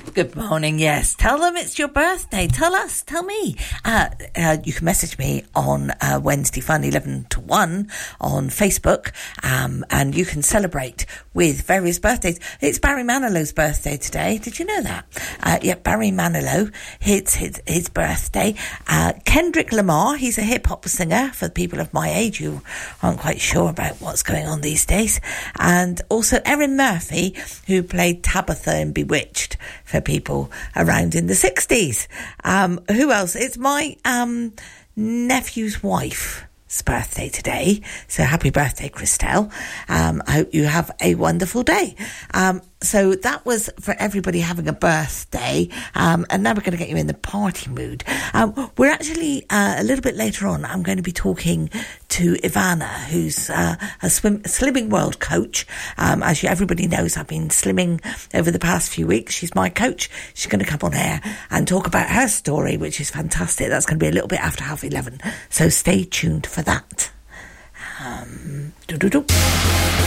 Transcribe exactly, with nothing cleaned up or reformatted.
Good morning, yes. Tell them it's your birthday. Tell us, tell me. Uh, uh, you can message me on uh, Wednesday Fun eleven to one on Facebook, um, and you can celebrate with various birthdays. It's Barry Manilow's birthday today. Did you know that? Uh, yeah, Barry Manilow, it's his, his birthday. Uh, Kendrick Lamar, he's a hip-hop singer for the people of my age who aren't quite sure about what's going on these days. And also Erin Murphy, who played Tabitha in Bewitched for people around in the sixties. Um, who else? It's my um, nephew's wife's birthday today. So happy birthday, Christelle. Um, I hope you have a wonderful day. Um, so that was for everybody having a birthday. Um, and now we're going to get you in the party mood. Um, we're actually, uh, a little bit later on, I'm going to be talking to Ivana, who's uh, a swim, Slimming World coach. Um, as you, everybody knows, I've been slimming over the past few weeks. She's my coach. She's going to come on air and talk about her story, which is fantastic. That's going to be a little bit after half eleven. So stay tuned for that. Um, doo-doo-doo.